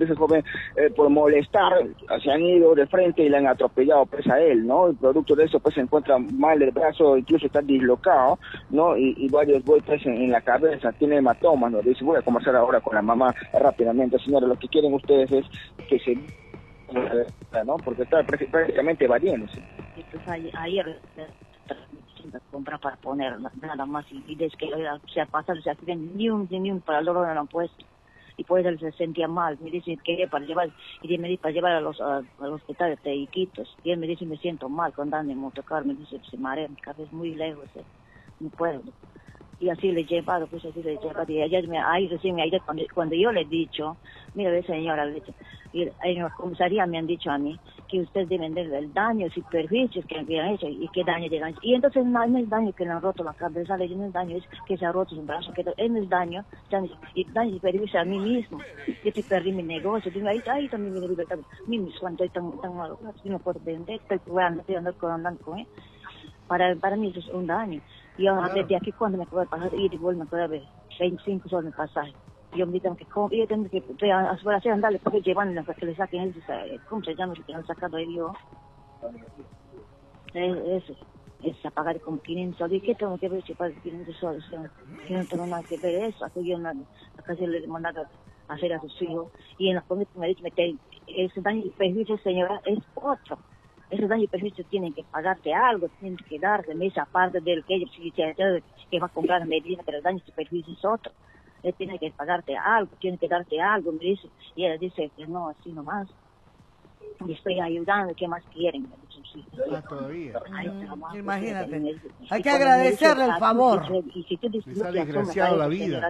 ese joven por molestar se han ido de frente y le han atropellado pues a él, ¿no? Y producto de eso pues se encuentra mal el brazo, incluso está dislocado, ¿no? Y varios golpes en la cabeza, tiene hematomas, ¿no? Dice, voy a conversar ahora con la mamá rápidamente. Señora, lo que quieren ustedes es que se... ¿no? Porque está prácticamente evadiéndose. Ayer comprar para poner nada más y desde que se ha pasado se accidente ni un para el dolor no lo han puesto y pues él se sentía mal, me dice que para llevar y me dice para llevar al hospital de Iquitos y él me dice me siento mal cuando ando en motocar, me dice se marea, mi cabeza es muy lejos, no puedo. Y así le he llevado, pues así le he llevado. Y ayer, cuando yo le he dicho, mira, señora, y en la comisaría me han dicho a mí que ustedes deben ver el daño, y perjuicios que han hecho y qué daño llegan. Y entonces no es daño que le han roto la cabeza, no es daño, es que se ha roto su brazo, que no es daño, y daño y perjuicio a mí mismo. Yo te perdí mi negocio, digo, ahí también mi libertad, cuando estoy tan malo, no puedo vender, estoy andando con él. Para mí eso es un daño. Y ahora desde aquí cuando me puedo pasar ir y vuelvo me puedo ver 25 soles el pasaje. Yo me tengo que hacer andarle porque llevan hasta que le saquen ¿cómo se llama? Que han sacado ahí yo. Es a pagar como 500 soles. ¿Y qué tengo que ver si pago 500 soles? Yo no tengo nada que ver eso. Aquí yo acá se le he mandado a hacer a sus hijos. Y en la comida me dice ese daño y perjuicio, señora, es otro. Esos daños y perjuicios tienen que pagarte algo, tienen que darte esa parte del que ellos que va a comprar medicina, pero el daño y perjuicio es otro. Él tiene que pagarte algo, tiene que darte algo, me dice. Y ella dice que no, así nomás. Y estoy ayudando, ¿qué más quieren? Me dice, sí. Todavía. Imagínate. Hay que agradecerle el favor. Y si tú les ha desgraciado la vida.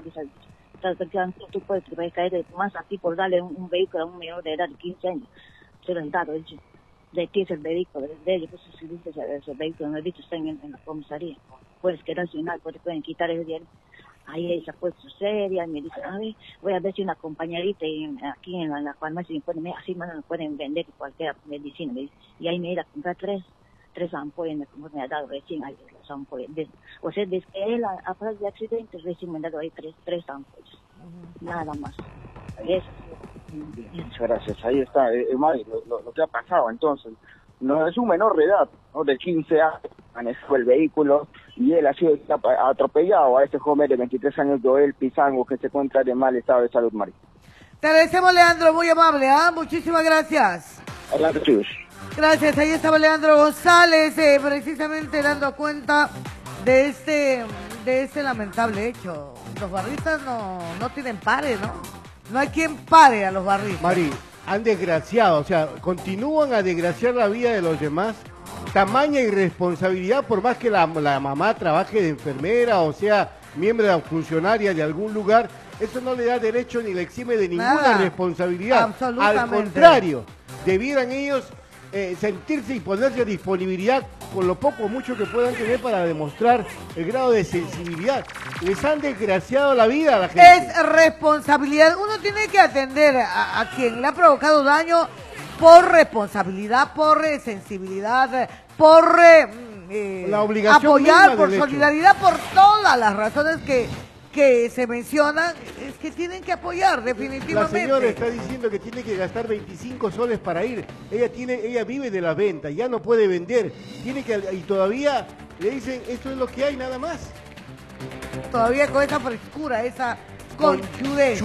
Tú puedes caer más aquí por darle un vehículo a un menor de edad de 15 años. Se lo han dado, dicho. De ti es el vehículo, de ellos, pues si dices ese vehículo, no he dicho, está en la comisaría. Puedes quedar sin nada, pueden quitar ese dinero. Ahí ella se ha puesto seria y me dice, a ver, voy a ver si una compañerita aquí en la farmacia así me pueden vender cualquier medicina. Me dice. Y ahí me iba a comprar tres ampollas, como me ha dado recién ahí las ampollas. O sea, desde que él, aparte de accidentes, recién me ha dado ahí tres ampollas. Nada más. Eso. Muchas gracias. Ahí está, Mari, lo que ha pasado entonces. No es un menor de edad, ¿no? De 15 años, manejó el vehículo y él ha sido atropellado a este joven de 23 años, Joel Pizango, que se encuentra de mal estado de salud, Mari. Te agradecemos, Leandro, muy amable, muchísimas gracias. Adelante, chicos. Gracias, ahí estaba Leandro González, precisamente dando cuenta de este lamentable hecho. Los barristas no tienen pare, ¿no? No hay quien pare a los barristas. Mari, han desgraciado, o sea, continúan a desgraciar la vida de los demás. Tamaña irresponsabilidad, por más que la mamá trabaje de enfermera o sea miembro de funcionaria de algún lugar, eso no le da derecho ni le exime de ninguna responsabilidad. Al contrario, debieran ellos sentirse y ponerse a disponibilidad con lo poco o mucho que puedan tener para demostrar el grado de sensibilidad. Les han desgraciado la vida a la gente. Es responsabilidad. Uno tiene que atender a quien le ha provocado daño por responsabilidad, por sensibilidad, por la obligación apoyar, por solidaridad, por todas las razones que se mencionan, es que tienen que apoyar definitivamente. La señora está diciendo que tiene que gastar 25 soles para ir. Ella vive de la venta, ya no puede vender. Y todavía le dicen, esto es lo que hay, nada más. Todavía con esa frescura, esa conchudez.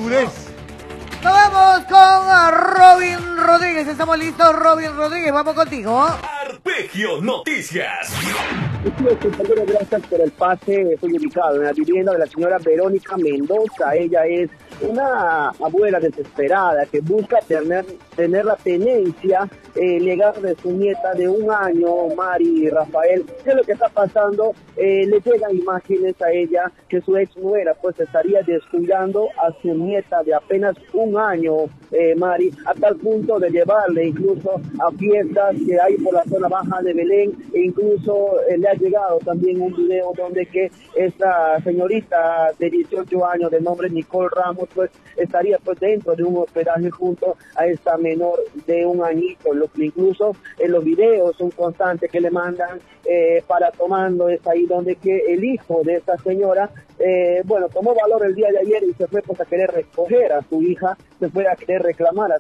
¿No? Nos vamos con Robin Rodríguez. Estamos listos, Robin Rodríguez. Vamos contigo. Arpegio Noticias. Compañero, gracias por el pase. Estoy ubicado en la vivienda de la señora Verónica Mendoza. Ella es una abuela desesperada que busca tener la tenencia legal de su nieta de 1 año, Mari Rafael. ¿Qué es lo que está pasando? Le llegan imágenes a ella que su ex nuera pues estaría descuidando a su nieta de apenas 1 año, Mari, a tal punto de llevarle incluso a fiestas que hay por la zona baja de Belén, e incluso le ha llegado también un video donde que esta señorita de 18 años de nombre Nicole Ramos pues estaría pues dentro de un hospedaje junto a esta menor de 1 añito, lo que incluso en los videos son constantes que le mandan para tomando, es ahí donde que el hijo de esta señora tomó valor el día de ayer y se fue pues a querer recoger a su hija, se fue a querer reclamar a